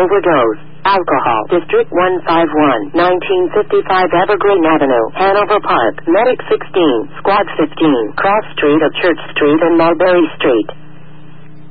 overdose. Alcohol. District 151, 1955 Evergreen Avenue, Hanover Park. Medic 16, Squad 15, Cross Street of Church Street and Mulberry Street.